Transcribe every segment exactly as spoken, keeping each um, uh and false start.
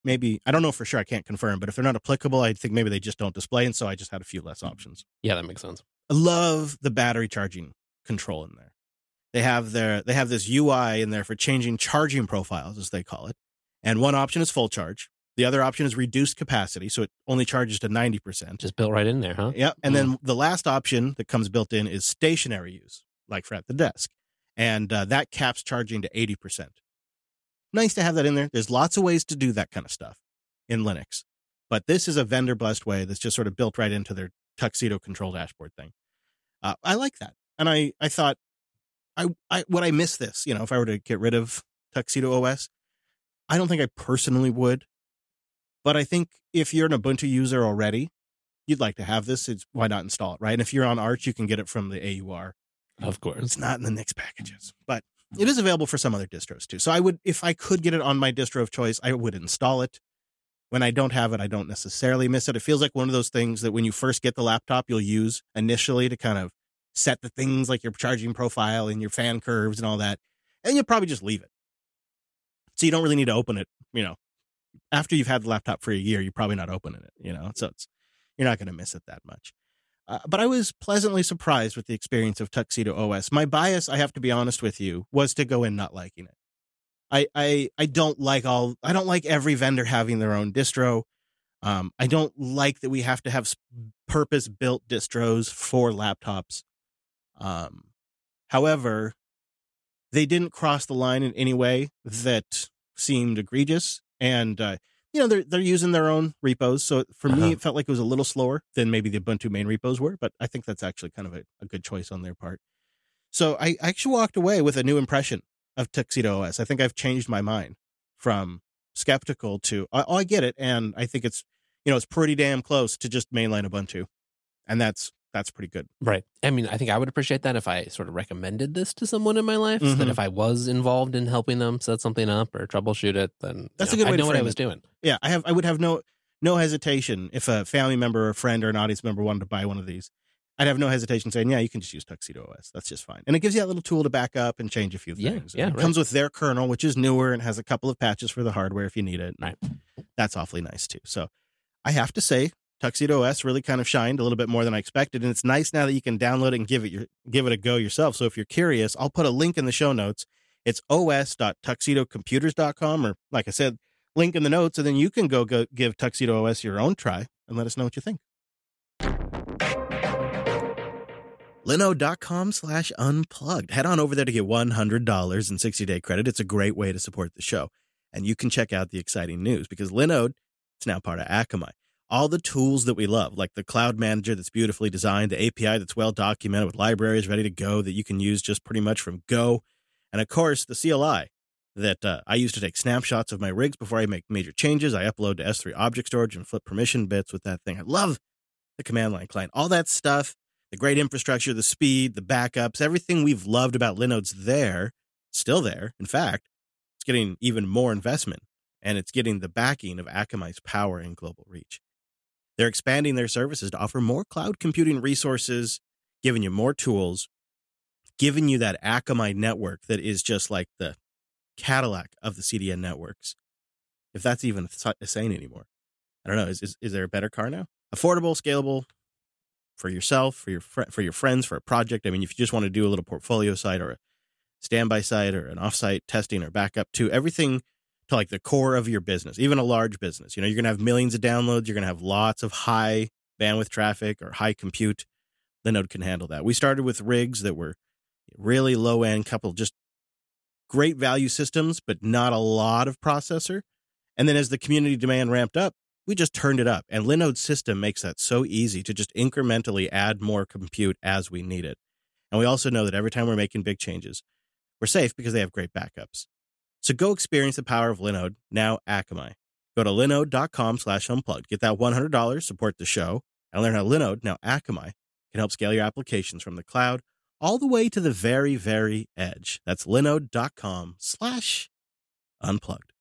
maybe, I don't know for sure, I can't confirm, but if they're not applicable, I think maybe they just don't display, and so I just had a few less options. Yeah, that makes sense. I love the battery charging control in there. They have their they have this U I in there for changing charging profiles, as they call it. And one option is full charge. The other option is reduced capacity, so it only charges to ninety percent. Just built right in there, huh? Yeah, and Mm. then the last option that comes built in is stationary use, like for at the desk. And uh, that caps charging to eighty percent. Nice to have that in there. There's lots of ways to do that kind of stuff in Linux. But this is a vendor-blessed way that's just sort of built right into their Tuxedo control dashboard thing. Uh, I like that. And I, I thought, I, I would I miss this? You know, if I were to get rid of Tuxedo O S? I don't think I personally would. But I think if you're an Ubuntu user already, you'd like to have this. It's, why not install it, right? And if you're on Arch, you can get it from the A U R. Of course. It's not in the Nix packages. But it is available for some other distros too. So I would, if I could get it on my distro of choice, I would install it. When I don't have it, I don't necessarily miss it. It feels like one of those things that when you first get the laptop, you'll use initially to kind of set the things like your charging profile and your fan curves and all that. And you'll probably just leave it. So you don't really need to open it, you know. After you've had the laptop for a year, you're probably not opening it, you know. So it's you're not going to miss it that much. Uh, but I was pleasantly surprised with the experience of Tuxedo O S. My bias, I have to be honest with you, was to go in not liking it. I, I I don't like all I don't like every vendor having their own distro. Um, I don't like that we have to have purpose built distros for laptops. Um, however, they didn't cross the line in any way that seemed egregious, and uh, you know they're they're using their own repos. So for Uh-huh. me, it felt like it was a little slower than maybe the Ubuntu main repos were, but I think that's actually kind of a, a good choice on their part. So I actually walked away with a new impression of Tuxedo O S. I think I've changed my mind from skeptical to, oh, I get it. And I think it's, you know, it's pretty damn close to just mainline Ubuntu. And that's, that's pretty good. Right. I mean, I think I would appreciate that if I sort of recommended this to someone in my life, so that Mhm. if I was involved in helping them set something up or troubleshoot it, then That's you know, a good way I to know what I frame was it. doing. Yeah. I have, I would have no, no hesitation if a family member or a friend or an audience member wanted to buy one of these. I'd have no hesitation saying, yeah, you can just use Tuxedo O S. That's just fine. And it gives you that little tool to back up and change a few Yeah, things. yeah, It right. comes with their kernel, which is newer and has a couple of patches for the hardware if you need it. Right. That's awfully nice too. So I have to say, Tuxedo O S really kind of shined a little bit more than I expected. And it's nice now that you can download it and give it your, give it a go yourself. So if you're curious, I'll put a link in the show notes. It's o s dot tuxedo computers dot com, or like I said, link in the notes, and then you can go, go give Tuxedo O S your own try and let us know what you think. Linode.com slash unplugged. Head on over there to get one hundred dollars in sixty-day credit. It's a great way to support the show. And you can check out the exciting news because Linode, it's now part of Akamai. All the tools that we love, like the cloud manager that's beautifully designed, the A P I that's well documented with libraries ready to go that you can use just pretty much from go. And of course, the C L I that uh, I use to take snapshots of my rigs before I make major changes. I upload to S three object storage and flip permission bits with that thing. I love the command line client. All that stuff, the great infrastructure, the speed, the backups, everything we've loved about Linode's there, still there. In fact, it's getting even more investment, and it's getting the backing of Akamai's power and global reach. They're expanding their services to offer more cloud computing resources, giving you more tools, giving you that Akamai network that is just like the Cadillac of the C D N networks. If that's even a saying anymore. I don't know. Is, is, is there a better car now? Affordable, scalable, for yourself, for your fr- for your friends, for a project. I mean, if you just want to do a little portfolio site or a standby site or an offsite testing or backup to everything to like the core of your business, even a large business. You know, you're going to have millions of downloads. You're going to have lots of high bandwidth traffic or high compute. Linode can handle that. We started with rigs that were really low end, couple just great value systems, but not a lot of processor. And then as the community demand ramped up, we just turned it up. And Linode's system makes that so easy to just incrementally add more compute as we need it. And we also know that every time we're making big changes, we're safe because they have great backups. So go experience the power of Linode, now Akamai. Go to linode.com slash unplugged. Get that one hundred dollars, support the show, and learn how Linode, now Akamai, can help scale your applications from the cloud all the way to the very, very edge. That's linode.com slash unplugged.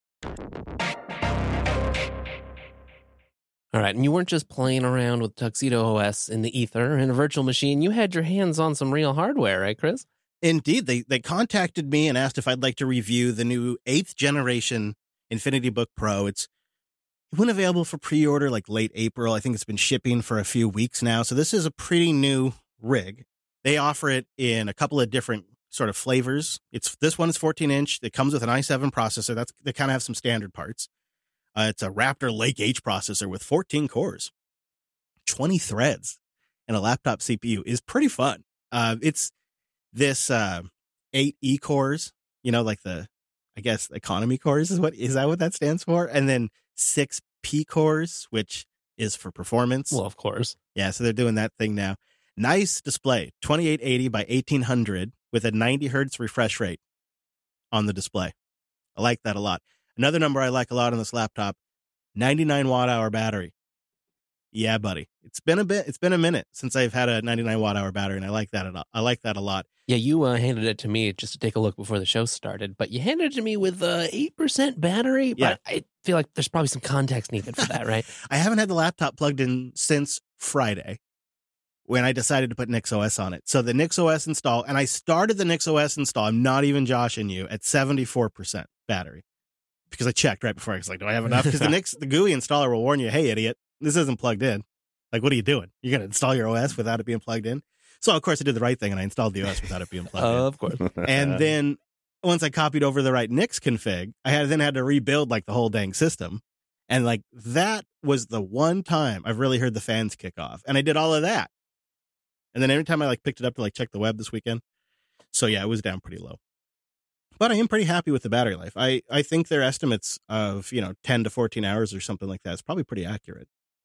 All right. And you weren't just playing around with Tuxedo O S in the ether in a virtual machine. You had your hands on some real hardware, right, Chris? Indeed. They they contacted me and asked if I'd like to review the new eighth generation Infinity Book Pro. It's it went available for pre-order like late April. I think it's been shipping for a few weeks now. So this is a pretty new rig. They offer it in a couple of different sort of flavors. It's this one is fourteen inch. It comes with an i seven processor. That's they kind of have some standard parts. Uh, it's a Raptor Lake H processor with fourteen cores, twenty threads, and a laptop C P U. Is pretty fun. Uh, it's this uh, eight E cores, you know, like the, I guess, economy cores is what is that what that stands for? And then six P cores, which is for performance. Well, of course. Yeah, so they're doing that thing now. Nice display, twenty-eight eighty by eighteen hundred with a ninety hertz refresh rate on the display. I like that a lot. Another number I like a lot on this laptop, ninety-nine watt hour battery. Yeah, buddy. It's been a bit, it's been a minute since I've had a ninety-nine watt hour battery, and I like that a lot. I like that a lot. Yeah, you uh, handed it to me just to take a look before the show started, but you handed it to me with uh, eight percent battery. Yeah. But I feel like there's probably some context needed for that, right? I haven't had the laptop plugged in since Friday when I decided to put NixOS on it. So the NixOS install, and I started the NixOS install, I'm not even joshing you, at seventy-four percent battery. Because I checked right before. I was like, do I have enough? Because the Nix, the G U I installer will warn you, hey, idiot, this isn't plugged in. Like, what are you doing? You're going to install your O S without it being plugged in? So, of course, I did the right thing, and I installed the O S without it being plugged uh, in. Of course. And then once I copied over the right Nix config, I had then had to rebuild, like, the whole dang system. And, like, that was the one time I've really heard the fans kick off. And I did all of that. And then every time I, like, picked it up to, like, check the web this weekend. So, yeah, it was down pretty low. But I am pretty happy with the battery life. I, I think their estimates of, you know, ten to fourteen hours or something like that is probably pretty accurate.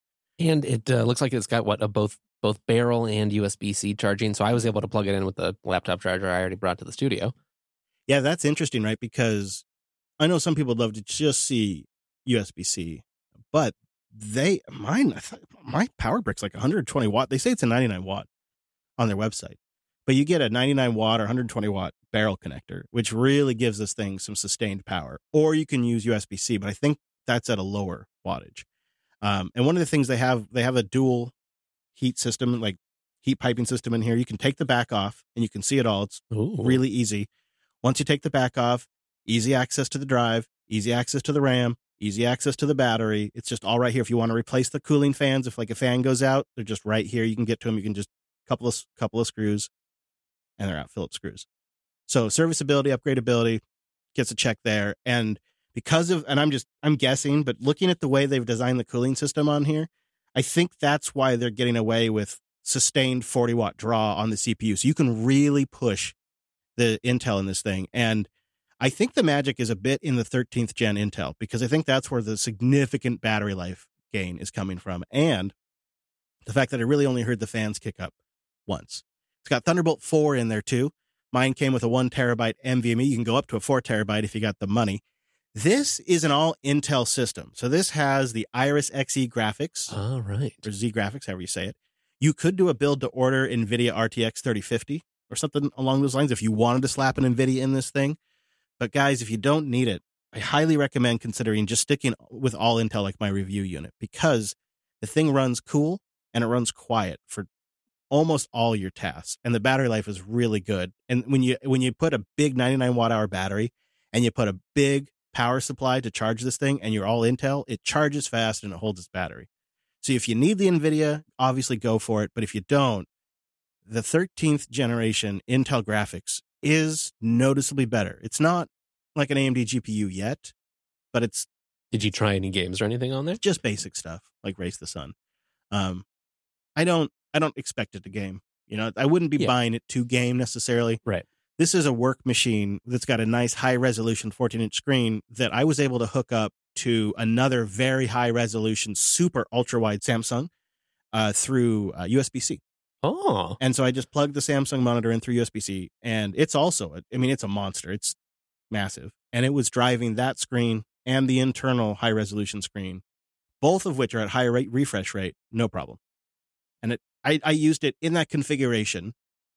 And it uh, looks like it's got, what, a both both barrel and U S B C charging. So I was able to plug it in with the laptop charger I already brought to the studio. Yeah, that's interesting, right? Because I know some people would love to just see U S B C, but they, mine, I thought, my power brick's like one hundred twenty watt. They say it's a ninety-nine watt on their website, but you get a ninety-nine watt or one hundred twenty watt barrel connector, which really gives this thing some sustained power. Or you can use U S B C, but I think that's at a lower wattage. Um, and one of the things they have, they have a dual heat system, like heat piping system in here. You can take the back off and you can see it all. It's Ooh. really easy. Once you take the back off, easy access to the drive, easy access to the RAM, easy access to the battery. It's just all right here. If you want to replace the cooling fans, if like a fan goes out, they're just right here. You can get to them. You can just couple of couple of screws, and they're out. Phillips screws. So serviceability, upgradability gets a check there. And because of, and I'm just, I'm guessing, but looking at the way they've designed the cooling system on here, I think that's why they're getting away with sustained forty watt draw on the C P U. So you can really push the Intel in this thing. And I think the magic is a bit in the thirteenth gen Intel, because I think that's where the significant battery life gain is coming from. And the fact that I really only heard the fans kick up once. It's got Thunderbolt four in there too. Mine came with a one terabyte NVMe. You can go up to a four terabyte if you got the money. This is an all Intel system. So this has the Iris Xe graphics. All right. Or Z graphics, however you say it. You could do a build to order NVIDIA R T X thirty fifty or something along those lines if you wanted to slap an NVIDIA in this thing. But guys, if you don't need it, I highly recommend considering just sticking with all Intel like my review unit, because the thing runs cool and it runs quiet for almost all your tasks, and the battery life is really good. And when you when you put a big ninety-nine watt hour battery and you put a big power supply to charge this thing, and you're all Intel, it charges fast and it holds its battery. So if you need the NVIDIA, obviously go for it. But if you don't, the thirteenth generation Intel graphics is noticeably better. It's not like an A M D G P U yet, but it's Did you try any games or anything on there? just basic stuff like Race the Sun. Um, I don't I don't expect it to game. You know, I wouldn't be Yeah. buying it to game necessarily. Right. This is a work machine that's got a nice high resolution fourteen inch screen that I was able to hook up to another very high resolution, super ultra wide Samsung uh, through uh, U S B C. Oh. And so I just plugged the Samsung monitor in through U S B C, and it's also, I mean, it's a monster. It's massive. And it was driving that screen and the internal high resolution screen, both of which are at high rate refresh rate, no problem. And it, I, I used it in that configuration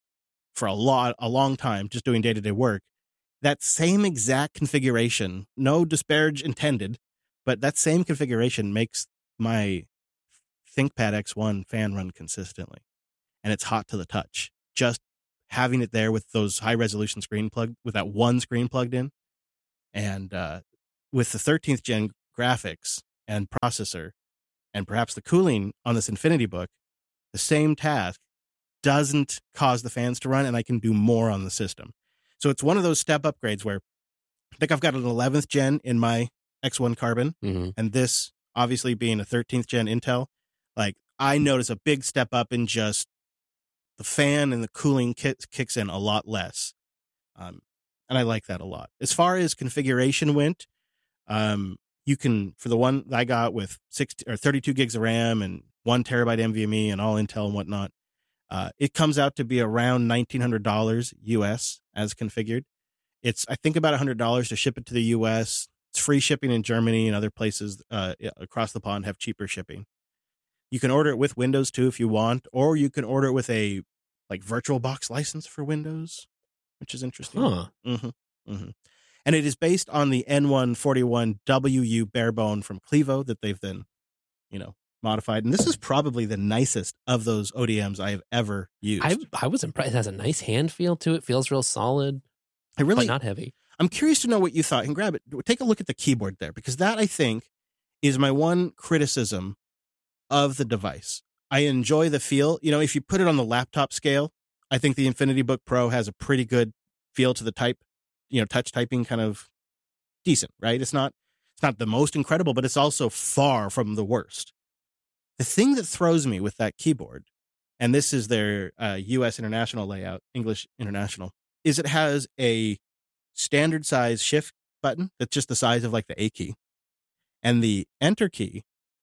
for a lot, a long time, just doing day-to-day work. That same exact configuration, no disparage intended, but that same configuration makes my ThinkPad X one fan run consistently. And it's hot to the touch. Just having it there with those high resolution screen plugged, with that one screen plugged in. And uh, with the thirteenth gen graphics and processor and perhaps the cooling on this Infinity Book, the same task doesn't cause the fans to run, and I can do more on the system. So it's one of those step upgrades where I think I've got an eleventh gen in my X one Carbon, Mm-hmm. and this obviously being a thirteenth gen Intel, like I notice a big step up in just the fan and the cooling kicks kicks in a lot less. Um, and I like that a lot. As far as configuration went, um, you can, for the one I got with six or thirty-two gigs of RAM and one terabyte NVMe and all Intel and whatnot, uh, it comes out to be around nineteen hundred dollars U S as configured. It's, I think, about one hundred dollars to ship it to the U S. It's free shipping in Germany and other places uh, across the pond have cheaper shipping. You can order it with Windows too if you want, or you can order it with a like VirtualBox license for Windows, which is interesting. Huh. Mm-hmm. Mm-hmm. And it is based on the N one forty-one W U barebone from Clevo that they've then, you know, modified. And this is probably the nicest of those O D Ms I have ever used. I I was impressed. It has a nice hand feel to it. Feels real solid, I really, but not heavy. I'm curious to know what you thought. And grab it. Take a look at the keyboard there, because that, I think, is my one criticism of the device. I enjoy the feel. You know, if you put it on the laptop scale, I think the Infinity Book Pro has a pretty good feel to the type, you know, touch typing, kind of decent, right? It's not, it's not the most incredible, but it's also far from the worst. The thing that throws me with that keyboard, and this is their uh, U S international layout, English international, is it has a standard size shift button that's just the size of like the A key. And the enter key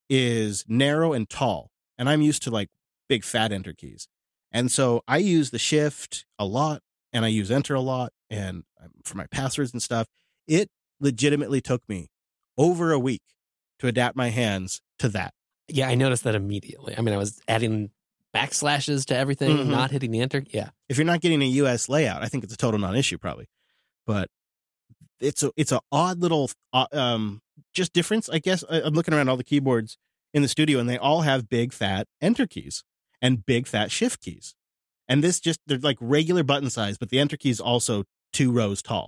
is narrow and tall. And I'm used to like big fat enter keys. And so I use the shift a lot, and I use enter a lot, and for my passwords and stuff. It legitimately took me over a week to adapt my hands to that. Yeah, I noticed that immediately. I mean, I was adding backslashes to everything, Mhm. not hitting the enter. Yeah. If you're not getting a U S layout, I think it's a total non-issue probably. But it's a it's a odd little uh, um just difference, I guess. I, I'm looking around all the keyboards in the studio, and they all have big fat enter keys and big fat shift keys. And this just, they're like regular button size, but the enter key is also two rows tall.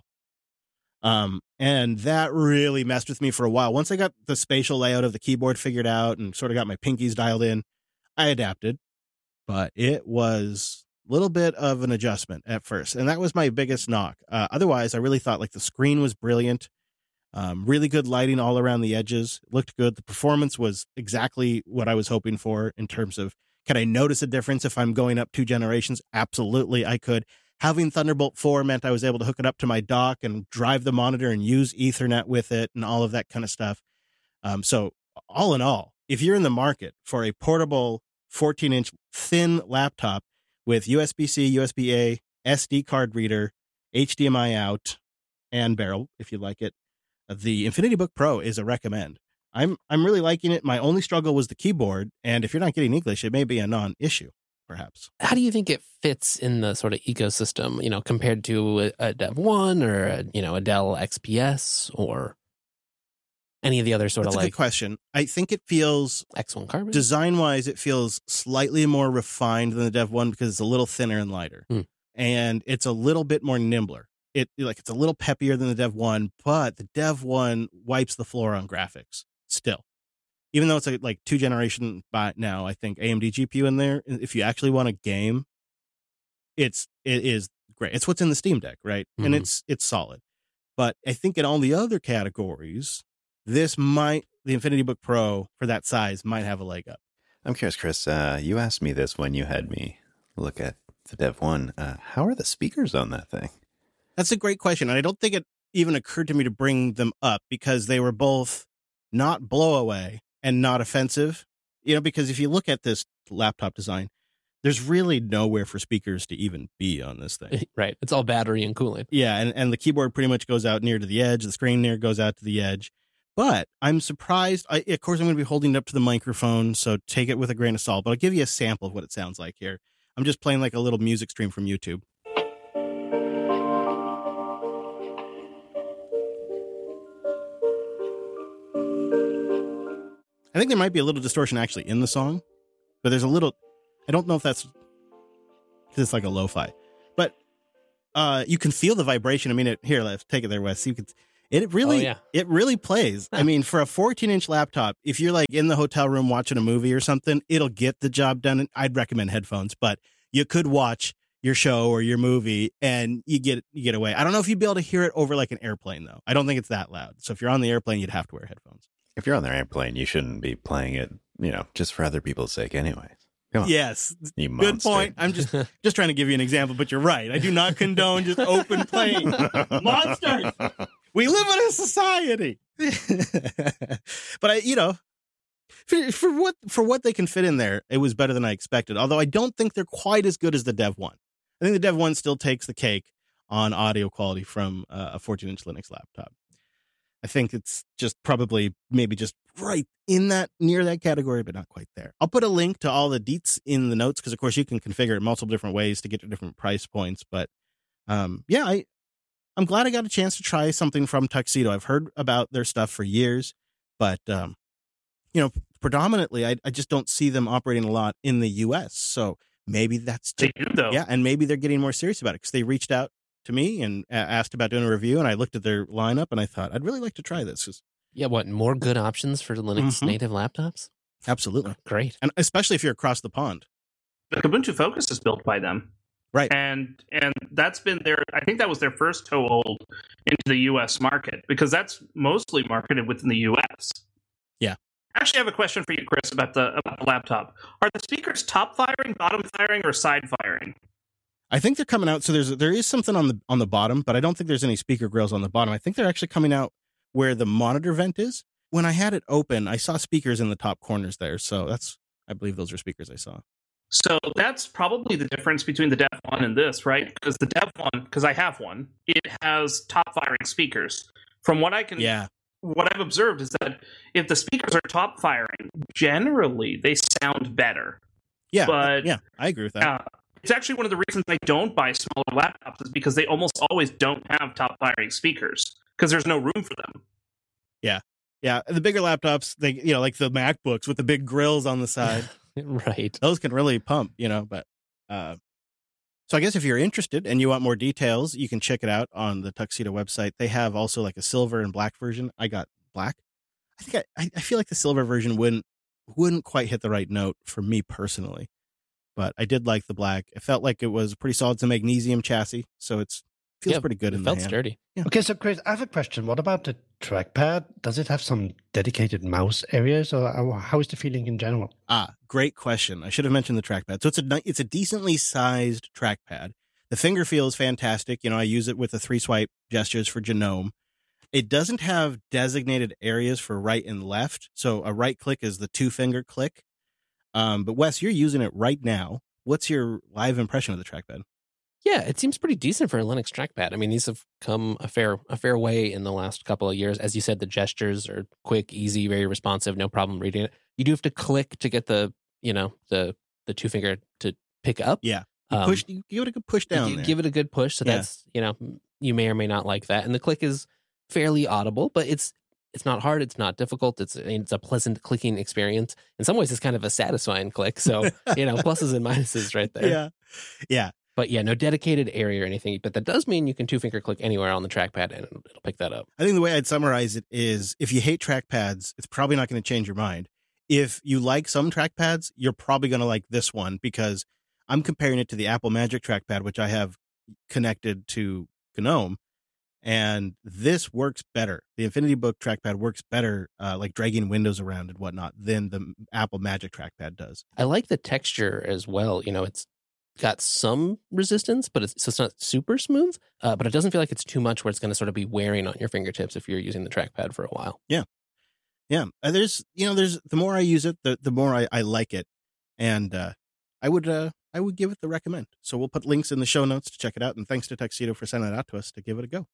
Um, and that really messed with me for a while. Once I got the spatial layout of the keyboard figured out and sort of got my pinkies dialed in, I adapted. But it was a little bit of an adjustment at first. And that was my biggest knock. Uh, otherwise, I really thought like the screen was brilliant. Um, really good lighting all around the edges. It looked good. The performance was exactly what I was hoping for in terms of, can I notice a difference if I'm going up two generations? Absolutely, I could. Having Thunderbolt four meant I was able to hook it up to my dock and drive the monitor and use Ethernet with it and all of that kind of stuff. Um, so all in all, if you're in the market for a portable fourteen inch thin laptop with U S B C, U S B A, S D card reader, H D M I out, and barrel, if you like it, the Infinity Book Pro is a recommend. I'm I'm really liking it. My only struggle was the keyboard, and if you're not getting English, it may be a non-issue, perhaps. How do you think it fits in the sort of ecosystem, you know, compared to a, a Dev one or, a, you know, a Dell X P S or any of the other sort That's of a like good question. I think it feels, X one Carbon? design-wise, it feels slightly more refined than the Dev one because it's a little thinner and lighter. Hmm. And it's a little bit more nimbler. It like it's a little peppier than the Dev one, but the Dev one wipes the floor on graphics still. Even though it's a, like two generation by now, I think A M D G P U in there. If you actually want a game, it's it is great. It's what's in the Steam Deck, right? Mhm. And it's it's solid. But I think in all the other categories, this might the Infinity Book Pro for that size might have a leg up. I'm curious, Chris. Uh, you asked me this when you had me look at the Dev one. Uh, how are the speakers on that thing? That's a great question. And I don't think it even occurred to me to bring them up because they were both not blowaway and not offensive. You know, because if you look at this laptop design, there's really nowhere for speakers to even be on this thing. Right. It's all battery and cooling. Yeah, and, and the keyboard pretty much goes out near to the edge. The screen near goes out to the edge. But I'm surprised. I, of course, I'm going to be holding it up to the microphone, so take it with a grain of salt. But I'll give you a sample of what it sounds like here. I'm just playing like a little music stream from YouTube. I think there might be a little distortion actually in the song, but there's a little, I don't know if that's because it's like a lo-fi, but uh, you can feel the vibration. I mean, it, here, let's take it there, Wes. You could, It really, Oh, yeah. it really plays. I mean, for a fourteen inch laptop, if you're like in the hotel room watching a movie or something, it'll get the job done. I'd recommend headphones, but you could watch your show or your movie and you get you get away. I don't know if you'd be able to hear it over like an airplane though. I don't think it's that loud. So if you're on the airplane, you'd have to wear headphones. If you're on the airplane, you shouldn't be playing it, you know, just for other people's sake anyway. Come on. Yes. You Good monster. point. I'm just just trying to give you an example, but you're right. I do not condone just open playing. Monsters. We live in a society. But I, you know, for, for what for what they can fit in there, it was better than I expected. Although I don't think they're quite as good as the Dev one. I think the Dev one still takes the cake on audio quality from uh, a fourteen inch Linux laptop. I think it's just probably maybe just right in that near that category, but not quite there. I'll put a link to all the deets in the notes because, of course, you can configure it multiple different ways to get to different price points. But um, yeah, I I'm glad I got a chance to try something from Tuxedo. I've heard about their stuff for years, but um, you know, predominantly, I, I just don't see them operating a lot in the U S. So maybe that's They do, though. yeah, and maybe they're getting more serious about it because they reached out to me and uh, asked about doing a review, and I looked at their lineup and I thought I'd really like to try this. 'Cause, Yeah, what, more good options for Linux Mhm. native laptops? absolutely, Great. and especially if you're across the pond. The Ubuntu Focus is built by them. Right. And and that's been their I think that was their first toehold into the U S market because that's mostly marketed within the U S. Yeah. Actually, I have a question for you, Chris, about the about the laptop. Are the speakers top firing, bottom firing, or side firing? I think they're coming out. So there's there is something on the on the bottom, but I don't think there's any speaker grills on the bottom. I think they're actually coming out where the monitor vent is. When I had it open, I saw speakers in the top corners there. So that's I believe those are speakers I saw. So that's probably the difference between the Dev one and this, right? Because the Dev one, because I have one, it has top firing speakers. From what I can, Yeah. what I've observed is that if the speakers are top firing, generally they sound better. Yeah. But yeah, I agree with that. uh, it's actually one of the reasons I don't buy smaller laptops is because they almost always don't have top firing speakers because there's no room for them. Yeah, the bigger laptops, they you know, like the MacBooks with the big grills on the side. Right. Those can really pump, you know, but uh so I guess if you're interested and you want more details, you can check it out on the Tuxedo website. They have also like a silver and black version. I got black. I think I, I feel like the silver version wouldn't wouldn't quite hit the right note for me personally, but I did like the black. It felt like it was pretty solid. It's a magnesium chassis, so it's feels Yeah, pretty good It in felt the hand. sturdy. Okay, so Chris, I have a question. What about the trackpad? Does it have some dedicated mouse areas, or how is the feeling in general? Ah, great question. I should have mentioned the trackpad. So it's a ni- it's a decently sized trackpad. The finger feel is fantastic. You know, I use it with the three swipe gestures for Genome. It doesn't have designated areas for right and left. So a right click is the two finger click. Um, but Wes, you're using it right now. What's your live impression of the trackpad? Yeah, it seems pretty decent for a Linux trackpad. I mean, these have come a fair a fair way in the last couple of years. As you said, the gestures are quick, easy, very responsive, no problem reading it. You do have to click to get the, you know, the the two finger to pick up. Yeah. You Um, push, you give it a good push down you there. give it a good push. So Yeah. that's, you know, you may or may not like that. And the click is fairly audible, but it's it's not hard. It's not difficult. It's it's a pleasant clicking experience. In some ways, it's kind of a satisfying click. So, you know, pluses and minuses right there. Yeah. Yeah. But yeah, no dedicated area or anything. But that does mean you can two finger click anywhere on the trackpad and it'll, it'll pick that up. I think the way I'd summarize it is if you hate trackpads, it's probably not going to change your mind. If you like some trackpads, you're probably going to like this one because I'm comparing it to the Apple Magic Trackpad, which I have connected to GNOME. And this works better. The Infinity Book trackpad works better, uh, like dragging windows around and whatnot, than the Apple Magic Trackpad does. I like the texture as well. You know, it's got some resistance, but it's, so it's not super smooth, uh, but it doesn't feel like it's too much where it's going to sort of be wearing on your fingertips if you're using the trackpad for a while. Yeah. Yeah. Uh, There's, you know, there's the more I use it, the, the more I, I like it. And uh, I would, uh, I would give it the recommend. So we'll put links in the show notes to check it out. And thanks to Tuxedo for sending it out to us to give it a go.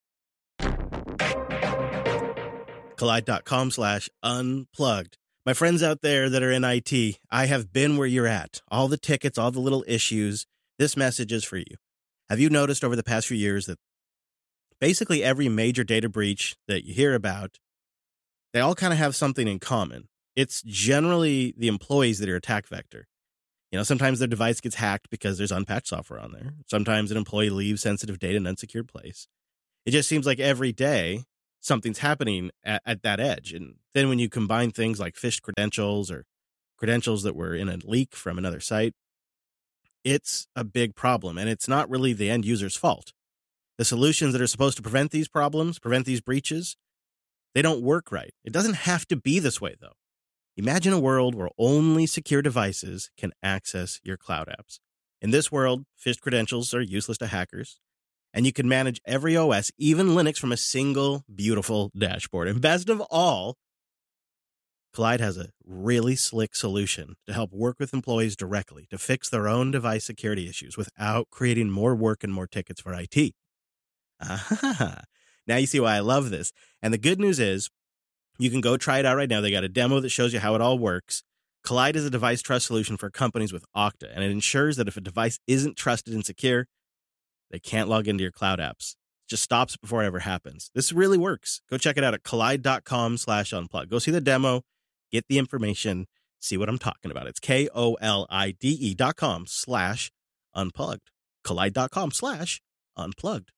Collide.com slash unplugged. My friends out there that are in I T, I have been where you're at. All the tickets, all the little issues. This message is for you. Have you noticed over the past few years that basically every major data breach that you hear about, they all kind of have something in common? It's generally the employees that are attack vector. You know, sometimes their device gets hacked because there's unpatched software on there. Sometimes an employee leaves sensitive data in an unsecured place. It just seems like every day something's happening at, at that edge. And then when you combine things like phished credentials or credentials that were in a leak from another site, it's a big problem. And it's not really the end user's fault. The solutions that are supposed to prevent these problems, prevent these breaches, they don't work right. It doesn't have to be this way, though. Imagine a world where only secure devices can access your cloud apps. In this world, phished credentials are useless to hackers, and you can manage every O S, even Linux, from a single beautiful dashboard. And best of all, Kolide has a really slick solution to help work with employees directly to fix their own device security issues without creating more work and more tickets for I T. Ah, now you see why I love this. And the good news is you can go try it out right now. They got a demo that shows you how it all works. Kolide is a device trust solution for companies with Okta, and it ensures that if a device isn't trusted and secure, they can't log into your cloud apps. It just stops it before it ever happens. This really works. Go check it out at kolide.com slash unplug. Go see the demo, get the information, see what I'm talking about. It's K O L I D E dot com slash unplugged. Kolide.com slash unplugged.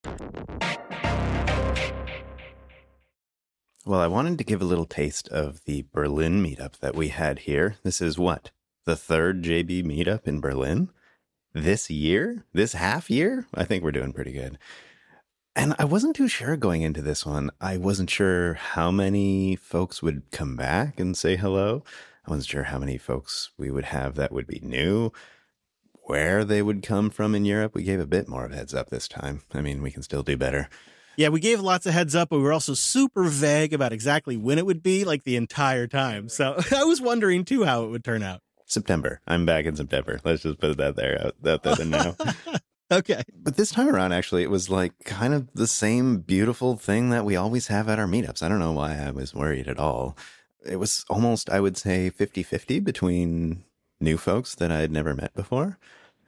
Well, I wanted to give a little taste of the Berlin meetup that we had here. This is what? The third J B meetup in Berlin? This year? This half year? I think we're doing pretty good. And I wasn't too sure going into this one. I wasn't sure how many folks would come back and say hello. I wasn't sure how many folks we would have that would be new, where they would come from in Europe. We gave a bit more of a heads up this time. I mean, we can still do better. Yeah, we gave lots of heads up, but we were also super vague about exactly when it would be, like the entire time. So I was wondering, too, how it would turn out. September. I'm back in September. Let's just put that there out, out there now. Okay. But this time around, actually, it was like kind of the same beautiful thing that we always have at our meetups. I don't know why I was worried at all. It was almost, I would say, fifty-fifty between new folks that I had never met before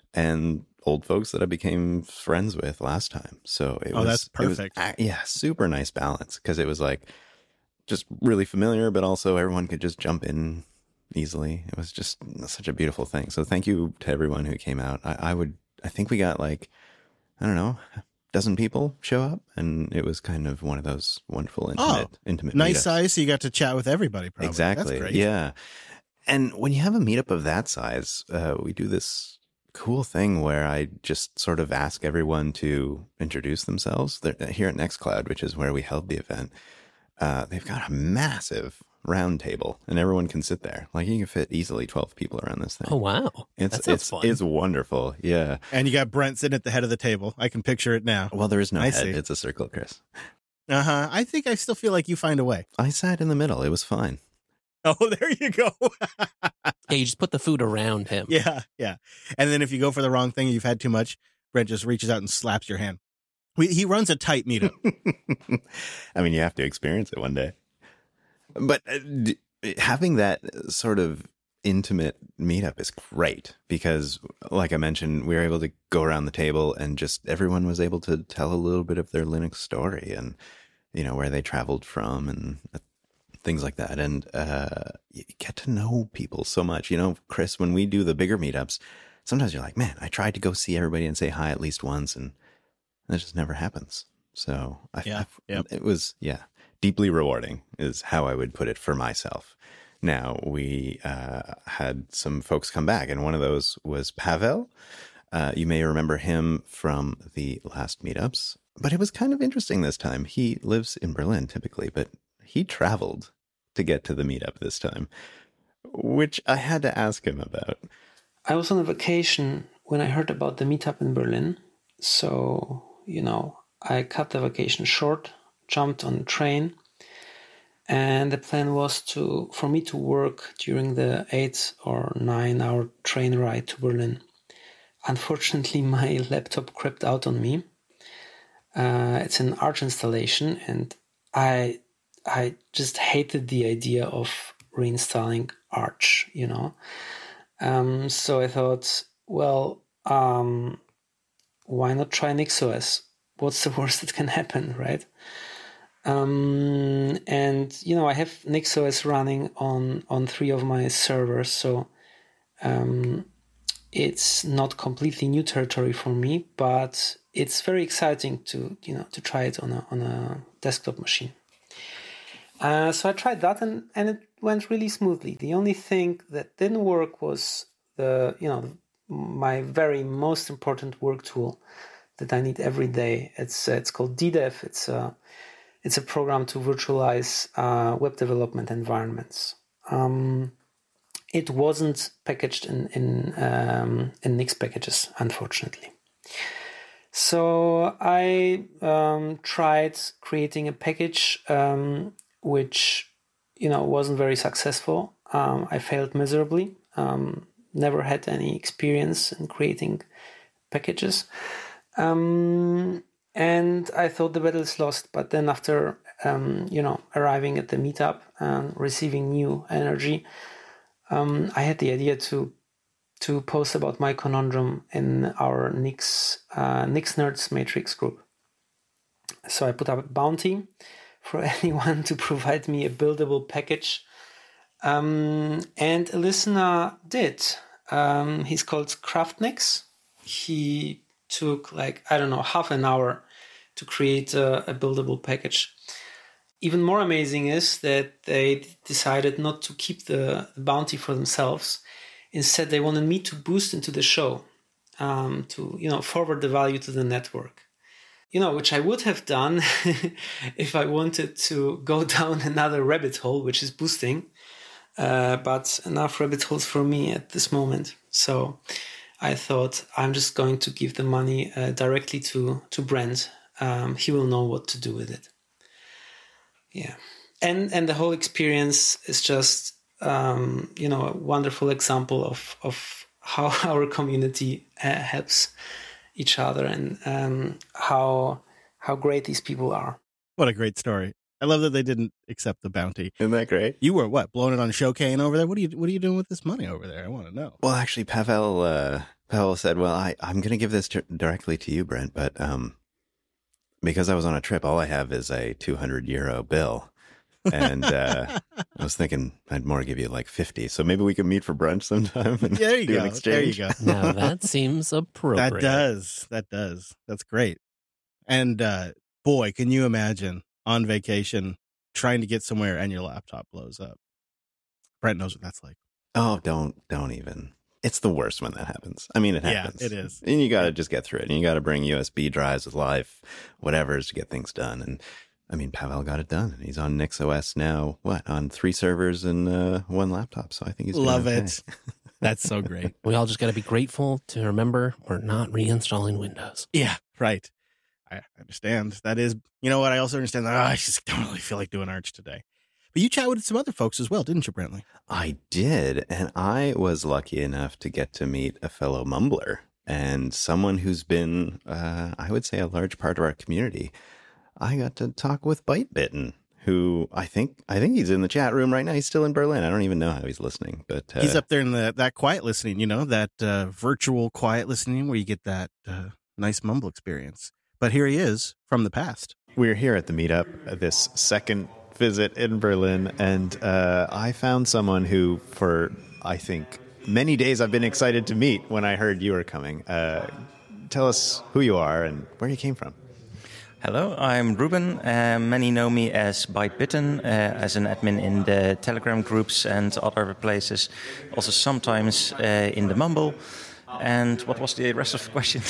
and old folks that I became friends with last time. So it oh, was, that's perfect. It was, yeah, super nice balance because it was like just really familiar, but also everyone could just jump in easily. It was just such a beautiful thing. So thank you to everyone who came out. I, I would, I think we got like, I don't know, a dozen people show up, and it was kind of one of those wonderful, intimate, oh, intimate nice meetups. size. So you got to chat with everybody. Probably. Exactly. That's great. Yeah. And when you have a meetup of that size, uh, we do this cool thing where I just sort of ask everyone to introduce themselves. They're, here at Nextcloud, which is where we held the event, uh, they've got a massive round table, and everyone can sit there. Like you can fit easily twelve people around this thing. Oh wow, it's that sounds it's fun. It's wonderful. Yeah. And you got Brent sitting at the head of the table. I can picture it now. Well, there is no I head. see. It's a circle, Chris. Uh huh. I think I still feel like you find a way. I sat in the middle. It was fine. Oh, there you go. Yeah, you just put the food around him. Yeah, yeah. And then if you go for the wrong thing, you've had too much, Brent just reaches out and slaps your hand. We, he runs a tight meetup. I mean, you have to experience it one day. But uh, d- having that sort of intimate meetup is great because, like I mentioned, we were able to go around the table and just everyone was able to tell a little bit of their Linux story and, you know, where they traveled from and uh, things like that. And uh, you get to know people so much. You know, Chris, when we do the bigger meetups, sometimes you're like, man, I tried to go see everybody and say hi at least once, and that just never happens. So I, yeah, I, yep. it was, yeah, deeply rewarding is how I would put it for myself. Now, we uh, had some folks come back, and one of those was Pavel. Uh, you may remember him from the last meetups, but it was kind of interesting this time. He lives in Berlin typically, but he traveled to get to the meetup this time, which I had to ask him about. I was on a vacation when I heard about the meetup in Berlin. So, you know, I cut the vacation short, jumped on a train, and the plan was to for me to work during the eight or nine hour train ride to Berlin. Unfortunately, my laptop crept out on me. Uh, it's an Arch installation, and I I just hated the idea of reinstalling Arch, you know. Um, so I thought, well, um, why not try NixOS? What's the worst that can happen, right? Um, and, you know, I have NixOS running on, on three of my servers, so um, it's not completely new territory for me, but it's very exciting to, you know, to try it on a on a desktop machine. Uh, so I tried that, and, and it went really smoothly. The only thing that didn't work was the, you know, my very most important work tool that I need every day. It's uh, it's called D dev. It's a it's a program to virtualize uh, web development environments. Um, it wasn't packaged in in um, in Nix packages, unfortunately. So I um, tried creating a package um, which, you know, wasn't very successful. Um, I failed miserably. Um, never had any experience in creating packages. Um, and I thought the battle is lost. But then after, um, you know, arriving at the meetup and receiving new energy, um, I had the idea to to post about my conundrum in our Nix, uh, Nix Nerds Matrix group. So I put up a bounty for anyone to provide me a buildable package. Um, and a listener did. Um, he's called Craftnix. He took like, I don't know, half an hour to create a, a buildable package. Even more amazing is that they decided not to keep the, the bounty for themselves. Instead, they wanted me to boost into the show, um, to, you know, forward the value to the network. You know, which I would have done if I wanted to go down another rabbit hole, which is boosting. Uh, but enough rabbit holes for me at this moment. So I thought I'm just going to give the money uh, directly to, to Brent. Um, he will know what to do with it. Yeah. And, and the whole experience is just... Um, you know, a wonderful example of, of how our community uh, helps each other and um, how how great these people are. What a great story! I love that they didn't accept the bounty. Isn't that great? You were what, blowing it on Showcane over there? What are you What are you doing with this money over there? I want to know. Well, actually, Pavel uh, Pavel said, "Well, I I'm going to give this t- directly to you, Brent, but um, because I was on a trip, all I have is a two hundred euro bill." And uh, I was thinking I'd more give you like fifty. So maybe we could meet for brunch sometime and there you do go. an exchange. There you go. Now that seems appropriate. That does. That does. That's great. And uh, boy, can you imagine on vacation trying to get somewhere and your laptop blows up? Brent knows what that's like. Oh, don't, don't even. It's the worst when that happens. I mean, it happens. Yeah, it is. And you got to just get through it. And you got to bring U S B drives with live whatever's to get things done. And I mean, Pavel got it done, and he's on NixOS now. What, on three servers and uh, one laptop? So I think he's doing love okay. it. That's so great. We all just got to be grateful to remember we're not reinstalling Windows. Yeah, right. I understand. That is, you know what? I also understand that oh, I just don't really feel like doing Arch today. But you chatted with some other folks as well, didn't you, Brentley? I did, and I was lucky enough to get to meet a fellow mumbler and someone who's been, uh, I would say, a large part of our community. I got to talk with Bytebitten, who I think I think he's in the chat room right now. He's still in Berlin. I don't even know how he's listening, but uh, he's up there in the, that quiet listening, you know, that uh, virtual quiet listening where you get that uh, nice mumble experience. But here he is from the past. We're here at the meetup, this second visit in Berlin, and uh, I found someone who, for I think many days, I've been excited to meet when I heard you were coming. Uh, tell us who you are and where you came from. Hello, I'm Ruben. Uh, many know me as Bytebitten, uh, as an admin in the Telegram groups and other places. Also sometimes uh, in the Mumble. And what was the rest of the question?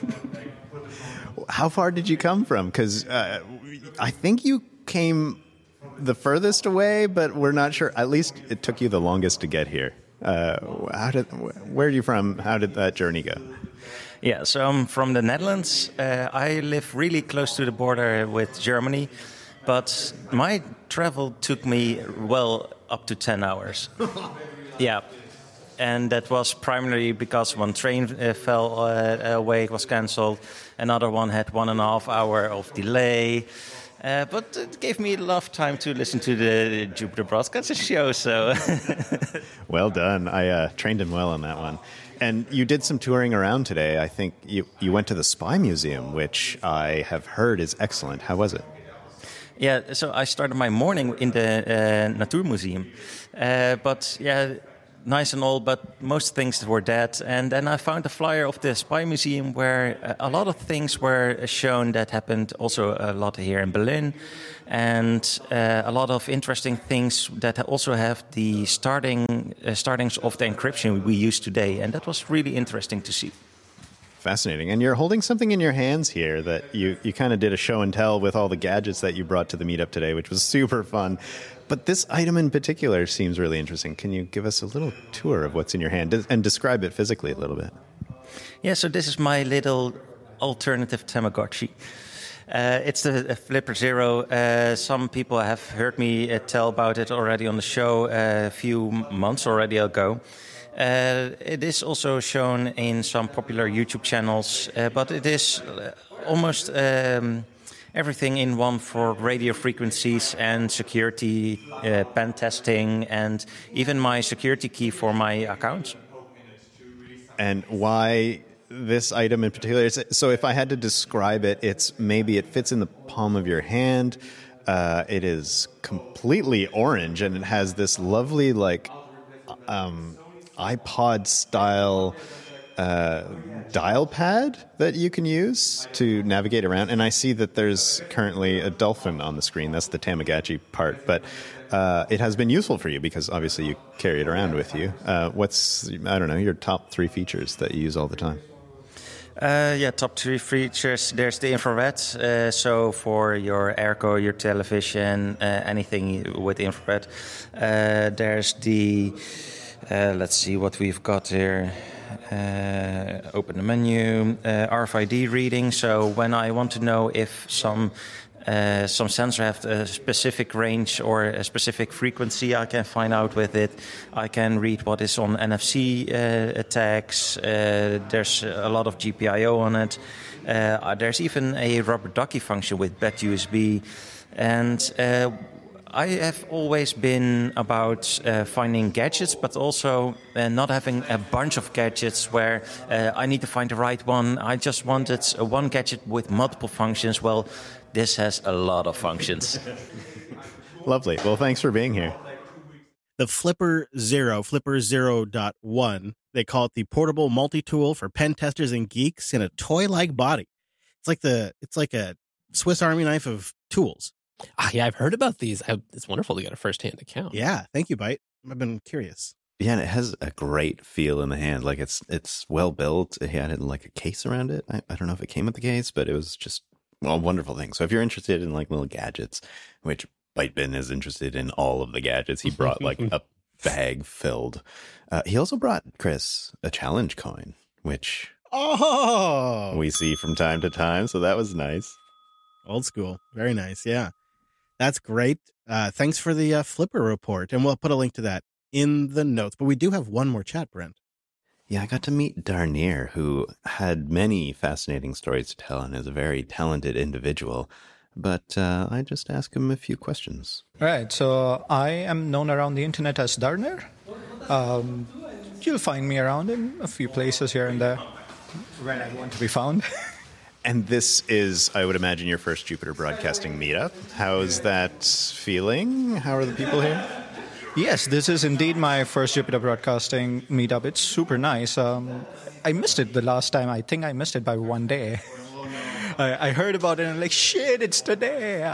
How far did you come from? Because uh, I think you came the furthest away, but we're not sure. At least it took you the longest to get here. Uh, how did? Where are you from? How did that journey go? Yeah, so I'm from the Netherlands. Uh, I live really close to the border with Germany, but my travel took me well up to ten hours. Yeah, and that was primarily because one train uh, fell uh, away, it was cancelled. Another one had one and a half hour of delay. Uh, but it gave me enough time to listen to the Jupiter Broadcaster show, so... Well done. I uh, trained him well on that one. And you did some touring around today. I think you, you went to the Spy Museum, which I have heard is excellent. How was it? Yeah, so I started my morning in the uh, Natuurmuseum. Uh, but yeah, nice and all, but most things were dead. And then I found a flyer of the Spy Museum where a lot of things were shown that happened also a lot here in Berlin. And uh, a lot of interesting things that also have the starting uh, startings of the encryption we use today. And that was really interesting to see. Fascinating. And you're holding something in your hands here that you, you kind of did a show and tell with all the gadgets that you brought to the meetup today, which was super fun. But this item in particular seems really interesting. Can you give us a little tour of what's in your hand and describe it physically a little bit? Yeah, so this is my little alternative Tamagotchi. Uh, it's the Flipper Zero. Uh, some people have heard me uh, tell about it already on the show uh, a few months already ago. Uh, it is also shown in some popular YouTube channels, uh, but it is almost um, everything in one for radio frequencies and security, uh, pen testing, and even my security key for my account. And why this item in particular? So if I had to describe it, it's maybe it fits in the palm of your hand. Uh, it is completely orange, and it has this lovely, like, um, iPod-style uh, dial pad that you can use to navigate around. And I see that there's currently a dolphin on the screen. That's the Tamagotchi part. But uh, it has been useful for you because obviously you carry it around with you. Uh, what's, I don't know, your top three features that you use all the time? Uh, yeah, top three features. There's the infrared. Uh, so for your airco, your television, uh, anything with infrared. Uh, there's the... Uh, let's see what we've got here. Uh, open the menu. Uh, R F I D reading. So when I want to know if some uh, some sensor have a specific range or a specific frequency, I can find out with it. I can read what is on N F C uh, tags. Uh, there's a lot of G P I O on it. Uh, there's even a rubber ducky function with B E T U S B. And uh, I have always been about uh, finding gadgets, but also uh, not having a bunch of gadgets where uh, I need to find the right one. I just wanted uh, one gadget with multiple functions. Well, this has a lot of functions. Lovely. Well, thanks for being here. The Flipper Zero, Flipper Zero point one, they call it the portable multi-tool for pen testers and geeks in a toy-like body. It's like the it's like a Swiss Army knife of tools. Ah, yeah, I've heard about these. I, it's wonderful to get a first-hand account. Yeah, thank you, Byte. I've been curious. Yeah, and it has a great feel in the hand. Like it's it's well built. It had like a case around it. I, I don't know if it came with the case, but it was just well, a wonderful thing. So if you're interested in like little gadgets, which ByteBin is interested in all of the gadgets, he brought like a bag filled. Uh, he also brought, Chris, a challenge coin, which oh we see from time to time. So that was nice. Old school. Very nice. Yeah. That's great. Uh, thanks for the uh, Flipper report. And we'll put a link to that in the notes. But we do have one more chat, Brent. Yeah, I got to meet Darnier, who had many fascinating stories to tell and is a very talented individual. But uh, I just asked him a few questions. Right. So I am known around the internet as Darnier. Um, you'll find me around in a few places here and there when I want to be found. And this is, I would imagine, your first Jupiter Broadcasting meetup. How's that feeling? How are the people here? Yes, this is indeed my first Jupiter Broadcasting meetup. It's super nice. Um, I missed it the last time. I think I missed it by one day. I, I heard about it and I'm like, shit, it's today.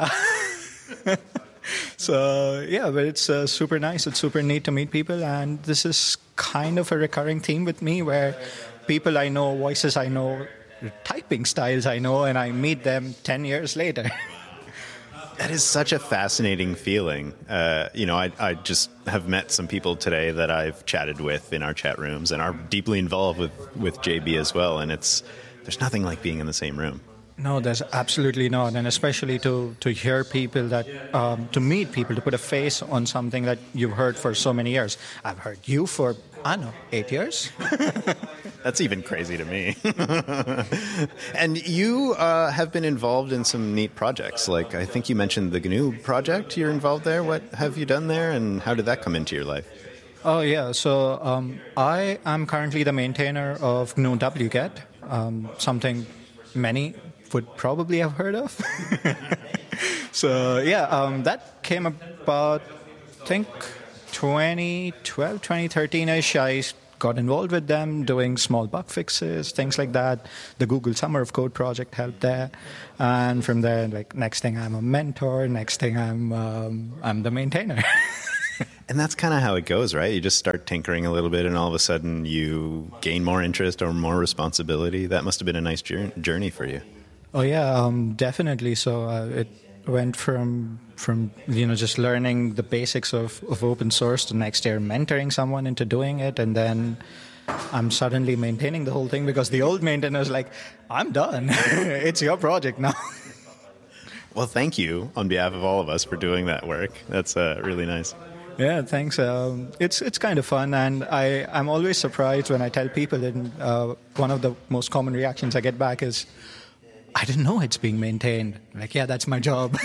So, yeah, but it's uh, super nice. It's super neat to meet people. And this is kind of a recurring theme with me where people I know, voices I know, typing styles I know, and I meet them ten years later. That is such a fascinating feeling. Uh, you know, I, I just have met some people today that I've chatted with in our chat rooms and are deeply involved with, with J B as well. And it's there's nothing like being in the same room. No, there's absolutely not. And especially to, to hear people that, um, to meet people, to put a face on something that you've heard for so many years. I've heard you for, I don't know, eight years. That's even crazy to me. And you uh, have been involved in some neat projects. Like, I think you mentioned the G N U project. You're involved there. What have you done there, and how did that come into your life? Oh, yeah. So um, I am currently the maintainer of G N U wget, um, something many would probably have heard of. So, yeah, um, that came about, I think, twenty twelve, twenty thirteen-ish, I got involved with them doing small bug fixes, things like that. The Google Summer of Code project helped there. And from there, like, next thing I'm a mentor, next thing I'm um, I'm the maintainer. And that's kind of how it goes, right? You just start tinkering a little bit, and all of a sudden you gain more interest or more responsibility. That must have been a nice journey for you. Oh, yeah, um, definitely. So uh, it went from, from you know, just learning the basics of, of open source to next year mentoring someone into doing it. And then I'm suddenly maintaining the whole thing because the old maintainer is like, I'm done. It's your project now. Well, thank you on behalf of all of us for doing that work. That's uh, really nice. Yeah, thanks. Um, it's it's kind of fun, and I, I'm always surprised when I tell people, and uh, one of the most common reactions I get back is, I didn't know it's being maintained. Like, yeah, that's my job.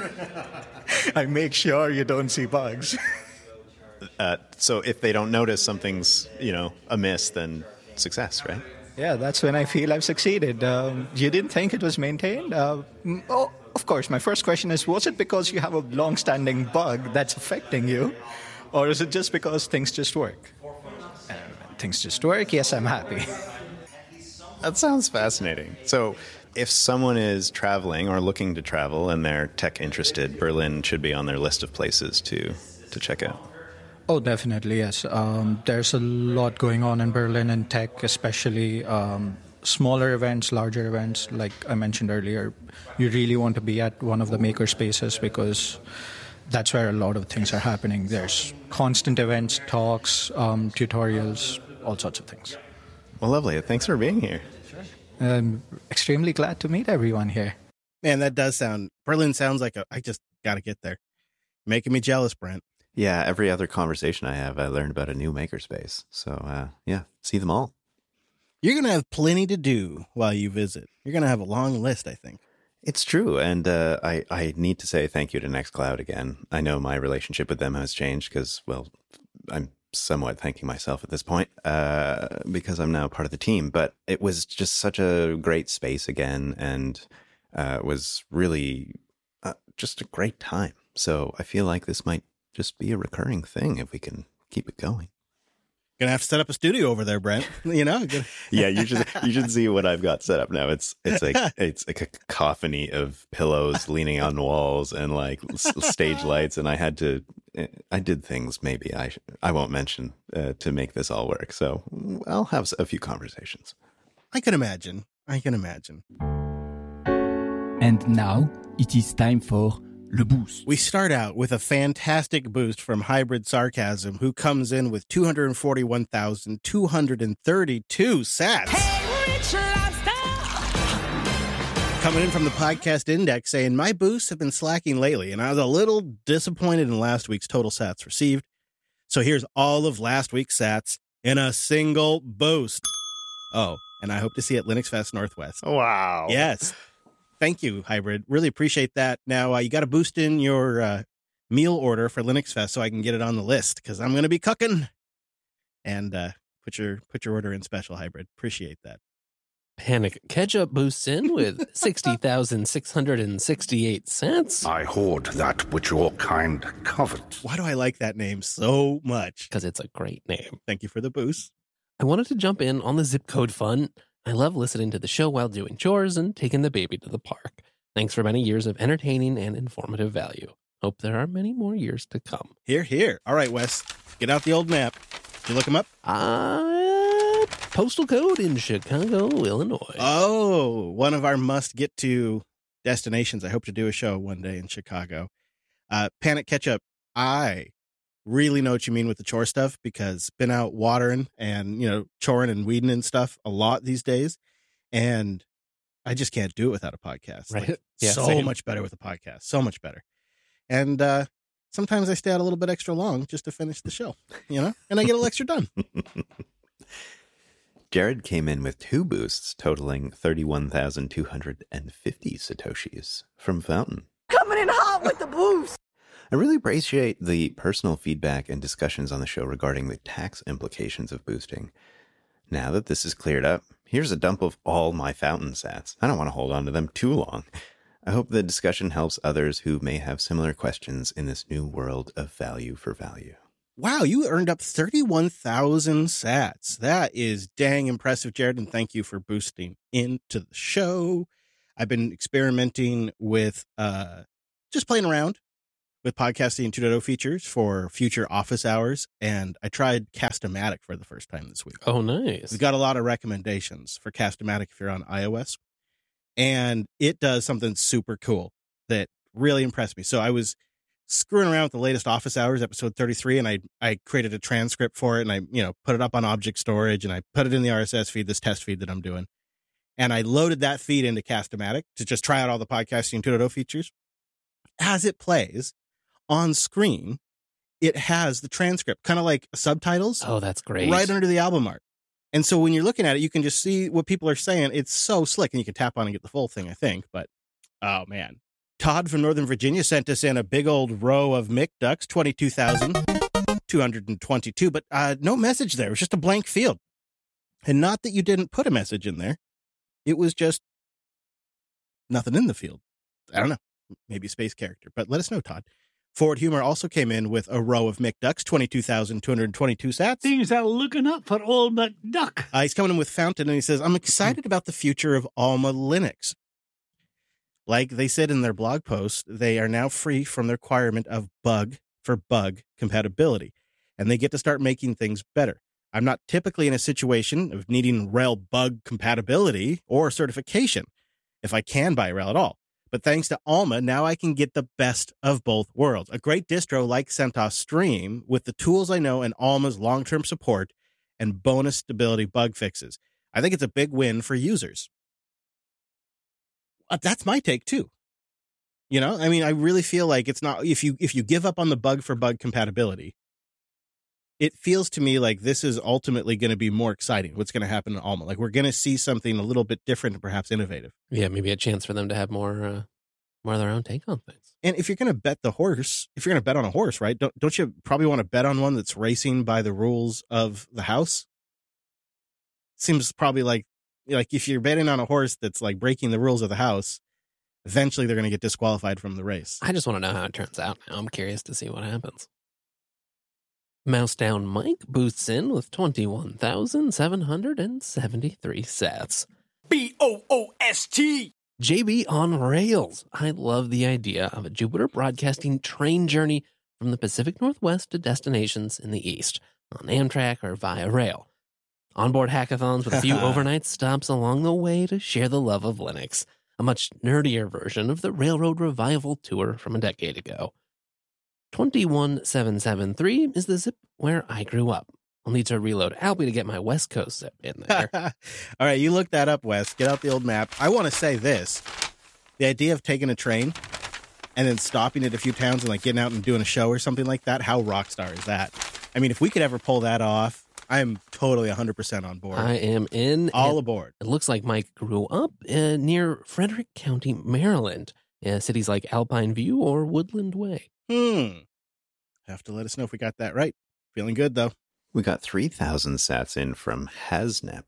I make sure you don't see bugs. Uh, so if they don't notice something's, you know, amiss, then success, right? Yeah, that's when I feel I've succeeded. Um, you didn't think it was maintained? Uh, oh, of course, my first question is, was it because you have a long-standing bug that's affecting you? Or is it just because things just work? And things just work, yes, I'm happy. That sounds fascinating. So if someone is traveling or looking to travel and they're tech interested, Berlin should be on their list of places to, to check out. Oh, definitely, yes. Um, there's a lot going on in Berlin in tech, especially um, smaller events, larger events. Like I mentioned earlier, you really want to be at one of the maker spaces because that's where a lot of things are happening. There's constant events, talks, um, tutorials, all sorts of things. Well, lovely. Thanks for being here. Sure. I'm extremely glad to meet everyone here. Man, that does sound, Berlin sounds like a, I just got to get there. Making me jealous, Brent. Yeah, every other conversation I have, I learn about a new makerspace. So, uh, yeah, see them all. You're going to have plenty to do while you visit. You're going to have a long list, I think. It's true. And uh, I, I need to say thank you to Nextcloud again. I know my relationship with them has changed because, well, I'm somewhat thanking myself at this point uh, because I'm now part of the team. But it was just such a great space again and uh, was really uh, just a great time. So I feel like this might just be a recurring thing if we can keep it going. Gonna have to set up a studio over there, Brent. You know, yeah, you should you should see what I've got set up now. It's it's like it's like a cacophony of pillows leaning on walls and like stage lights, and I had to I did things maybe I I won't mention uh, to make this all work. So I'll have a few conversations. I can imagine. I can imagine. And now it is time for Le Boost. We start out with a fantastic boost from Hybrid Sarcasm, who comes in with two hundred forty-one thousand two hundred thirty-two sats. Hey, Rich Lobster! Coming in from the Podcast Index saying, my boosts have been slacking lately, and I was a little disappointed in last week's total sats received. So here's all of last week's sats in a single boost. Oh, and I hope to see you at Linux Fest Northwest. Wow. Yes. Thank you, Hybrid. Really appreciate that. Now, uh, you got to boost in your uh, meal order for Linux Fest so I can get it on the list because I'm going to be cooking. And uh, put your put your order in special, Hybrid. Appreciate that. Panic Ketchup boosts in with sixty thousand six hundred sixty-eight cents. I hoard that which your kind covet. Why do I like that name so much? Because it's a great name. Thank you for the boost. I wanted to jump in on the zip code fun. I love listening to the show while doing chores and taking the baby to the park. Thanks for many years of entertaining and informative value. Hope there are many more years to come. Here, here. All right, Wes. Get out the old map. Did you look him up? Uh, postal code in Chicago, Illinois. Oh, one of our must-get-to destinations. I hope to do a show one day in Chicago. Uh, Panic Ketchup, I really know what you mean with the chore stuff because been out watering and, you know, choring and weeding and stuff a lot these days. And I just can't do it without a podcast. Right. Like, Yeah, so same. much better with a podcast. So much better. And uh, sometimes I stay out a little bit extra long just to finish the show, you know, and I get a little extra done. Jared came in with two boosts totaling thirty-one thousand two hundred fifty Satoshis from Fountain. Coming in hot with the boost. I really appreciate the personal feedback and discussions on the show regarding the tax implications of boosting. Now that this is cleared up, here's a dump of all my Fountain sats. I don't want to hold on to them too long. I hope the discussion helps others who may have similar questions in this new world of value for value. Wow, you earned up thirty-one thousand sats. That is dang impressive, Jared, and thank you for boosting into the show. I've been experimenting with uh, just playing around with podcasting two point oh features for future office hours, and I tried Cast-O-Matic for the first time this week. Oh, nice. We've got a lot of recommendations for Cast-O-Matic if you're on iOS, and it does something super cool that really impressed me. So I was screwing around with the latest office hours, episode thirty-three, and I I created a transcript for it, and I you know put it up on object storage, and I put it in the R S S feed, this test feed that I'm doing, and I loaded that feed into Cast-O-Matic to just try out all the podcasting two point oh features. As it plays on screen, it has the transcript, kind of like subtitles. Oh, that's great. Right under the album art. And so when you're looking at it, you can just see what people are saying. It's so slick, and you can tap on and get the full thing, I think. But, oh, man. Todd from Northern Virginia sent us in a big old row of Mick ducks, twenty-two thousand two hundred twenty-two, but uh, no message there. It was just a blank field. And not that you didn't put a message in there. It was just nothing in the field. I don't know. Maybe a space character, but let us know, Todd. Forward Humor also came in with a row of Mick ducks, twenty-two thousand two hundred twenty-two sats. Things are looking up for old McDuck. Uh, he's coming in with Fountain, and he says, I'm excited about the future of Alma Linux. Like they said in their blog post, they are now free from the requirement of bug for bug compatibility, and they get to start making things better. I'm not typically in a situation of needing Rail bug compatibility or certification, if I can buy Rail at all. But thanks to Alma, now I can get the best of both worlds. A great distro like CentOS Stream with the tools I know and Alma's long-term support and bonus stability bug fixes. I think it's a big win for users. Uh, that's my take too. You know, I mean, I really feel like it's not, if you if you give up on the bug for bug compatibility, it feels to me like this is ultimately going to be more exciting. What's going to happen in Alma? Like we're going to see something a little bit different and perhaps innovative. Yeah, maybe a chance for them to have more, uh, more of their own take on things. And if you're going to bet the horse, if you're going to bet on a horse, right? Don't don't you probably want to bet on one that's racing by the rules of the house? Seems probably like like if you're betting on a horse that's like breaking the rules of the house, eventually they're going to get disqualified from the race. I just want to know how it turns out now. I'm curious to see what happens. Mouse Down Mike boosts in with twenty-one thousand seven hundred seventy-three sats. B O O S T! J B on Rails. I love the idea of a Jupiter Broadcasting train journey from the Pacific Northwest to destinations in the East, on Amtrak or via rail. Onboard hackathons with a few overnight stops along the way to share the love of Linux. A much nerdier version of the Railroad Revival tour from a decade ago. twenty-one seven seven three is the zip where I grew up. I'll need to reload Alby to get my West Coast zip in there. All right, you look that up, Wes. Get out the old map. I want to say this. The idea of taking a train and then stopping at a few towns and like getting out and doing a show or something like that, how rockstar is that? I mean, if we could ever pull that off, I'm totally one hundred percent on board. I am in. All aboard. It looks like Mike grew up uh, near Frederick County, Maryland. Uh, cities like Alpine View or Woodland Way. Hmm. Have to let us know if we got that right. Feeling good, though. We got three thousand sats in from Hasnep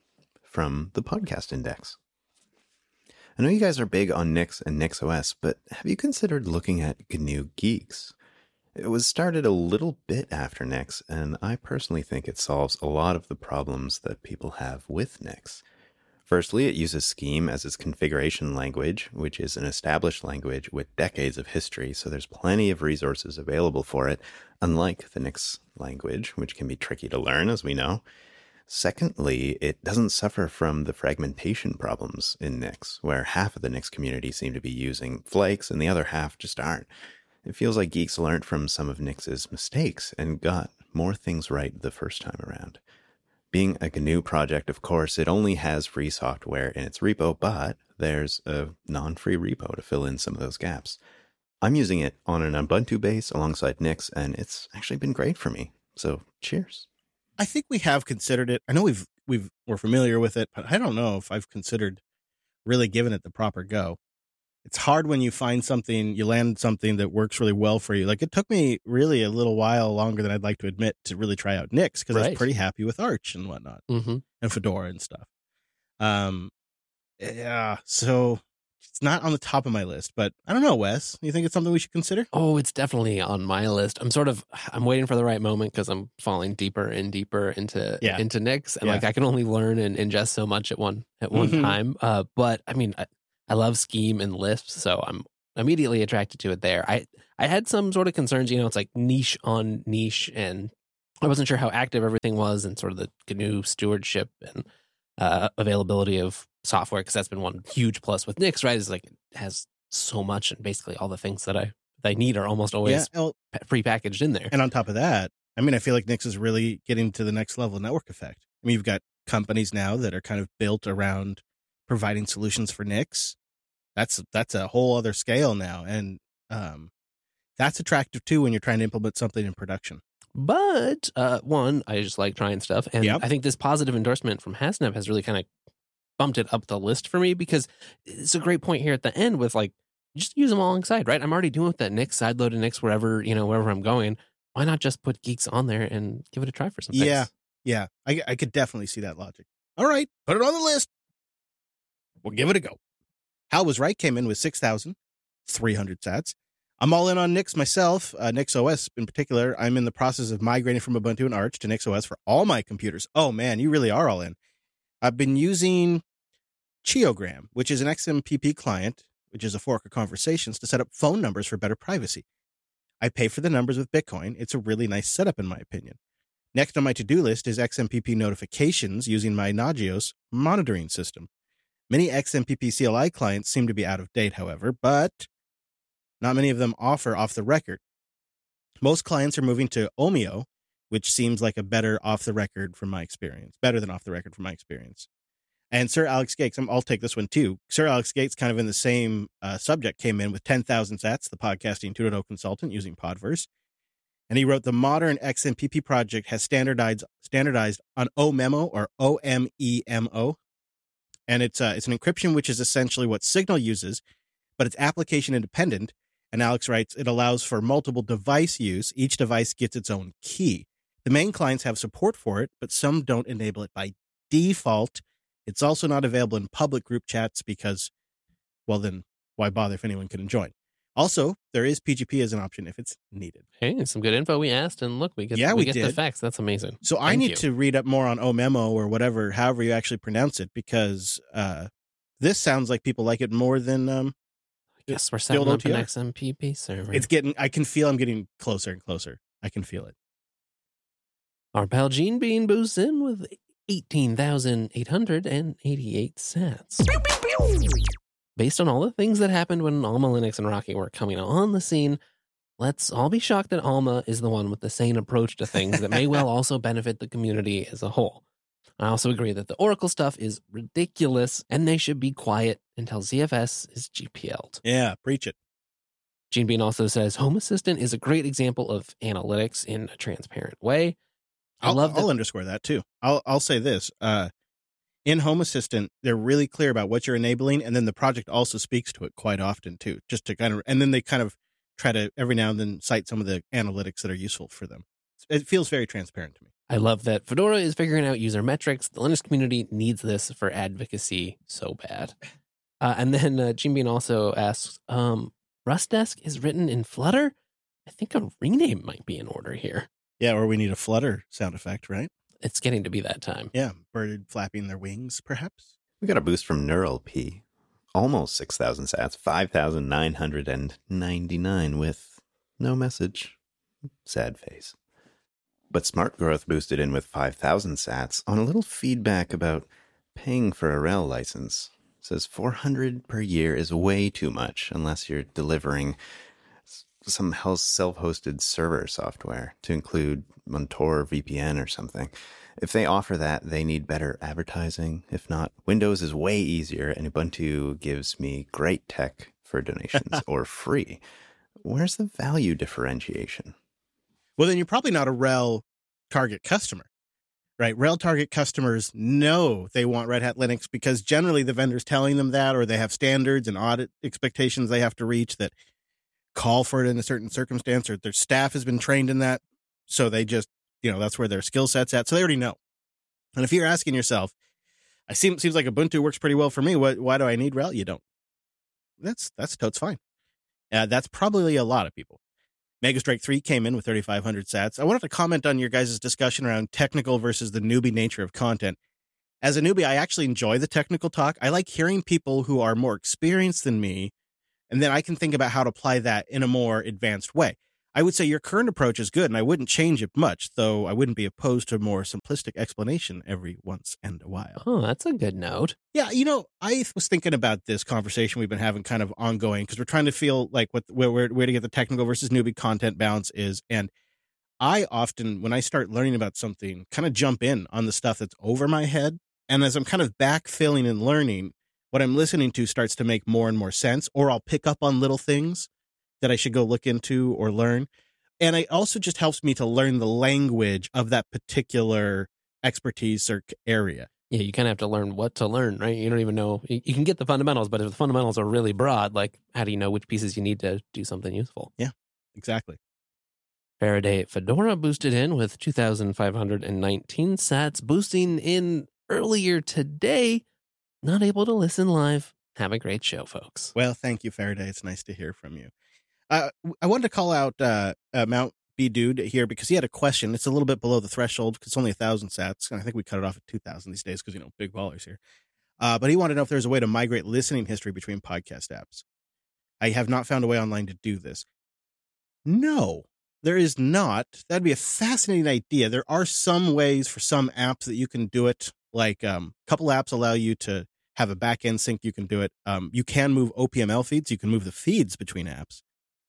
from the Podcast Index. I know you guys are big on Nix and NixOS, but have you considered looking at G N U Geeks? It was started a little bit after Nix, and I personally think it solves a lot of the problems that people have with Nix. Firstly, it uses Scheme as its configuration language, which is an established language with decades of history, so there's plenty of resources available for it, unlike the Nix language, which can be tricky to learn, as we know. Secondly, it doesn't suffer from the fragmentation problems in Nix, where half of the Nix community seem to be using Flakes and the other half just aren't. It feels like geeks learned from some of Nix's mistakes and got more things right the first time around. Being a G N U project, of course, it only has free software in its repo, but there's a non-free repo to fill in some of those gaps. I'm using it on an Ubuntu base alongside Nix, and it's actually been great for me. So, cheers. I think we have considered it. I know we've we've we're familiar with it, but I don't know if I've considered really giving it the proper go. It's hard when you find something, you land something that works really well for you. Like it took me really a little while longer than I'd like to admit to really try out Nix because right. I was pretty happy with Arch and whatnot mm-hmm. and Fedora and stuff. Um, yeah. So it's not on the top of my list, but I don't know, Wes. You think it's something we should consider? Oh, it's definitely on my list. I'm sort of I'm waiting for the right moment because I'm falling deeper and deeper into Yeah. into Nix, and Yeah. like I can only learn and ingest so much at one at one Mhm. time. Uh, but I mean, I, I love Scheme and Lisp, so I'm immediately attracted to it there. I I had some sort of concerns. You know, it's like niche on niche, and I wasn't sure how active everything was, and sort of the G N U stewardship and uh, availability of software, because that's been one huge plus with Nix, right? Is like it has so much, and basically all the things that I that I need are almost always Yeah, well, pa- pre-packaged in there. and on top of that, I mean, I feel like Nix is really getting to the next level of network effect. I mean, you've got companies now that are kind of built around providing solutions for Nix. That's that's a whole other scale now, and um, that's attractive too when you're trying to implement something in production. But uh, one, I just like trying stuff, and Yep. I think this positive endorsement from Hasnab has really kind of bumped it up the list for me, because it's a great point here at the end with like just use them alongside, right? I'm already doing with that Nix sideload and Nix wherever you know wherever I'm going. Why not just put Geeks on there and give it a try for some things? Yeah, yeah, I I could definitely see that logic. All right, put it on the list. We'll give it a go. Hal was right. Came in with six thousand three hundred sats. I'm all in on Nix myself. Uh, Nix O S in particular. I'm in the process of migrating from Ubuntu and Arch to Nix O S for all my computers. Oh man, you really are all in. I've been using Chiogram, which is an X M P P client, which is a fork of Conversations, to set up phone numbers for better privacy. I pay for the numbers with Bitcoin. It's a really nice setup, in my opinion. Next on my to-do list is X M P P notifications using my Nagios monitoring system. Many X M P P C L I clients seem to be out of date, however, but not many of them offer off-the-record. Most clients are moving to Omeo, which seems like a better off-the-record from my experience, better than off-the-record from my experience. And Sir Alex Gates, I'll take this one too. Sir Alex Gates, kind of in the same uh, subject, came in with ten thousand sats, the podcasting two point oh consultant using Podverse. And he wrote, the modern X M P P project has standardized standardized on OMemo or O M E M O. And it's, uh, it's an encryption, which is essentially what Signal uses, but it's application independent. And Alex writes, it allows for multiple device use. Each device gets its own key. The main clients have support for it, but some don't enable it by default. It's also not available in public group chats because, well, then why bother if anyone can join? Also, there is P G P as an option if it's needed. Hey, some good info. We asked, and look, we get Yeah, we, we get the did. facts. That's amazing. So I Thank need you. to read up more on OMemo or whatever, however you actually pronounce it, because uh, this sounds like people like it more than um, I guess we're the setting old up an O T R. X M P P server. It's getting, I can feel I'm getting closer and closer. I can feel it. Our pal Gene Bean boosts in with eighteen thousand eight hundred eighty-eight sats. Based on all the things that happened when Alma Linux and Rocky were coming on the scene, let's all be shocked that Alma is the one with the sane approach to things that may well also benefit the community as a whole. I also agree that the Oracle stuff is ridiculous, and they should be quiet until Z F S is G P L'd. Yeah, preach it. Gene Bean also says Home Assistant is a great example of analytics in a transparent way. I I'll, love that. I'll underscore that too. I'll I'll say this. Uh, in Home Assistant, they're really clear about what you're enabling, and then the project also speaks to it quite often too, just to kind of, and then they kind of try to every now and then cite some of the analytics that are useful for them. It feels very transparent to me. I love that Fedora is figuring out user metrics. The Linux community needs this for advocacy so bad. Uh, and then uh, Gene Bean also asks, um, RustDesk is written in Flutter? I think a rename might be in order here. Yeah, or we need a flutter sound effect, right? It's getting to be that time. Yeah, bird flapping their wings, perhaps. We got a boost from Neural P. Almost six thousand sats, five thousand nine hundred ninety-nine with no message. Sad face. But Smart Growth boosted in with five thousand sats on a little feedback about paying for a rel license. It says four hundred per year is way too much unless you're delivering some self-hosted server software to include Montor V P N or something. If they offer that, they need better advertising. If not, Windows is way easier, and Ubuntu gives me great tech for donations or free. Where's the value differentiation? Well, then you're probably not a rel target customer, right? Rel target customers know they want Red Hat Linux because generally the vendor's telling them that, or they have standards and audit expectations they have to reach that call for it in a certain circumstance, or their staff has been trained in that. So they just, you know, that's where their skill set's at. So they already know. And if you're asking yourself, I seem seems like Ubuntu works pretty well for me. What, why do I need rel? You don't. that's that's totes fine. Uh, that's probably a lot of people. Mega Strike three came in with thirty-five hundred sats. I wanted to comment on your guys' discussion around technical versus the newbie nature of content. As a newbie, I actually enjoy the technical talk. I like hearing people who are more experienced than me, and then I can think about how to apply that in a more advanced way. I would say your current approach is good, and I wouldn't change it much, though I wouldn't be opposed to a more simplistic explanation every once and a while. Oh, that's a good note. Yeah, you know, I was thinking about this conversation we've been having kind of ongoing because we're trying to feel like what where, where, where to get the technical versus newbie content balance is. And I often, when I start learning about something, kind of jump in on the stuff that's over my head. And as I'm kind of backfilling and learning, what I'm listening to starts to make more and more sense, or I'll pick up on little things that I should go look into or learn. And it also just helps me to learn the language of that particular expertise or area. Yeah, you kind of have to learn what to learn, right? You don't even know. You can get the fundamentals, but if the fundamentals are really broad, like how do you know which pieces you need to do something useful? Yeah, exactly. Faraday Fedora boosted in with two thousand five hundred nineteen sats, boosting in earlier today. Not able to listen live. Have a great show, folks. Well, thank you, Faraday. It's nice to hear from you. Uh, I wanted to call out uh, uh, Mount B Dude here because he had a question. It's a little bit below the threshold because it's only a thousand sats. And I think we cut it off at two thousand these days because, you know, big ballers here. Uh, but he wanted to know if there's a way to migrate listening history between podcast apps. I have not found a way online to do this. No, there is not. That'd be a fascinating idea. There are some ways for some apps that you can do it. Like um, a couple apps allow you to have a back-end sync. You can do it. Um, you can move O P M L feeds. You can move the feeds between apps.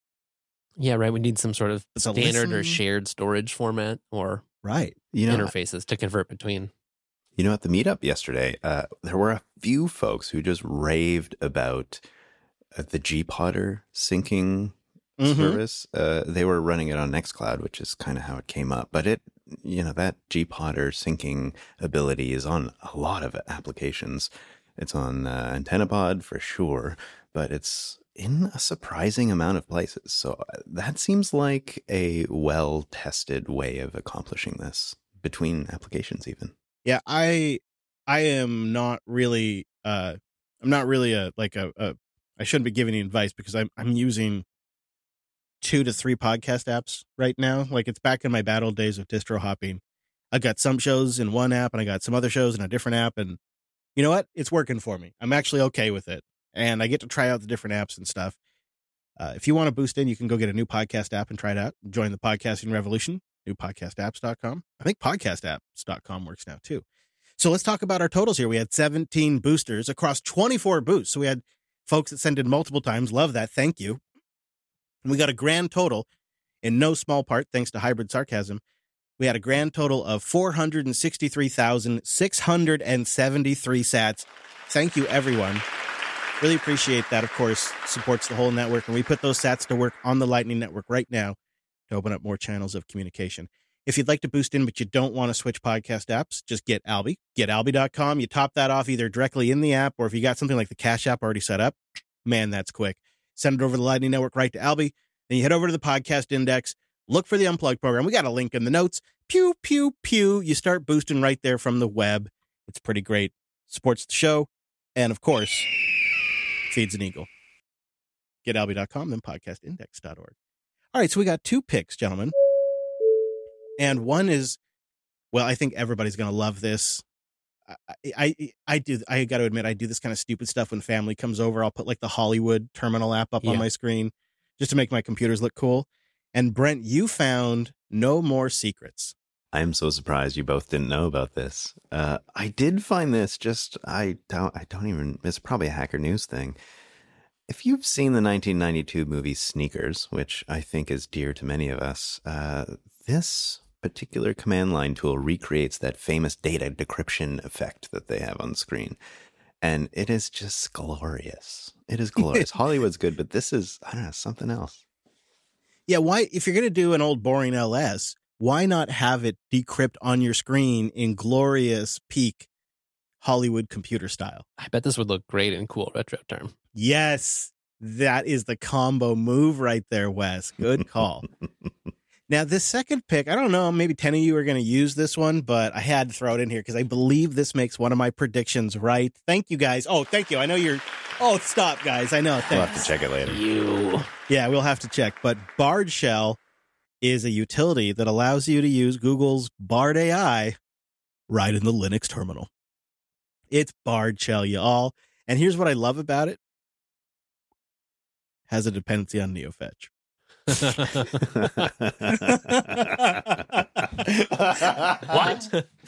Yeah, right. We need some sort of It's a standard listen- or shared storage format or Right. You know, interfaces to convert between. You know, at the meetup yesterday, uh, there were a few folks who just raved about uh, the Gpodder syncing Mhm. service. Uh, they were running it on Nextcloud, which is kind of how it came up. But it, you know, that Gpodder syncing ability is on a lot of applications. It's on uh, AntennaPod for sure, but it's in a surprising amount of places. So uh, that seems like a well-tested way of accomplishing this between applications even. Yeah, I I am not really uh I'm not really a like a, a I shouldn't be giving you advice because I'm I'm using two to three podcast apps right now. Like it's back in my bad old days of distro hopping. I got some shows in one app and I got some other shows in a different app, and you know what? It's working for me. I'm actually okay with it. And I get to try out the different apps and stuff. Uh, if you want to boost in, you can go get a new podcast app and try it out. Join the podcasting revolution. new podcast apps dot com. I think podcast apps dot com works now too. So let's talk about our totals here. We had seventeen boosters across twenty-four boosts. So we had folks that sent in multiple times. Love that. Thank you. And we got a grand total, in no small part, thanks to hybrid sarcasm. We had a grand total of four hundred sixty-three thousand six hundred seventy-three sats. Thank you, everyone. Really appreciate that. Of course, supports the whole network. And we put those sats to work on the Lightning Network right now to open up more channels of communication. If you'd like to boost in, but you don't want to switch podcast apps, just get Alby. Get Alby dot com. You top that off either directly in the app, or if you got something like the Cash App already set up, man, that's quick. Send it over the Lightning Network right to Alby. Then you head over to the podcast index, look for the Unplugged program. We got a link in the notes. Pew, pew, pew. You start boosting right there from the web. It's pretty great. Supports the show. And of course, feeds an eagle. Get Alby dot com, then podcast index dot org. All right, so we got two picks, gentlemen. And one is, well, I think everybody's going to love this. I, I I do. I got to admit, I do this kind of stupid stuff when family comes over. I'll put like the Hollywood terminal app up Yeah. on my screen just to make my computers look cool. And Brent, you found No More Secrets. I'm so surprised you both didn't know about this. Uh, I did find this just, I don't, I don't even, it's probably a Hacker News thing. If you've seen the nineteen ninety-two movie Sneakers, which I think is dear to many of us, uh, this particular command line tool recreates that famous data decryption effect that they have on screen. And it is just glorious. It is glorious. Hollywood's good, but this is, I don't know, something else. Yeah, why, if you're going to do an old boring L S, why not have it decrypt on your screen in glorious peak Hollywood computer style? I bet this would look great in cool retro term. Yes, that is the combo move right there, Wes. Good call. Now, this second pick, I don't know, maybe ten of you are going to use this one, but I had to throw it in here because I believe this makes one of my predictions right. Thank you, guys. Oh, thank you. I know you're Oh, stop, guys. I know. Thanks. We'll have to check it later. You. Yeah, we'll have to check. But Bard Shell is a utility that allows you to use Google's Bard A I right in the Linux terminal. It's Bard Shell, y'all. And here's what I love about it. Has a dependency on NeoFetch. What?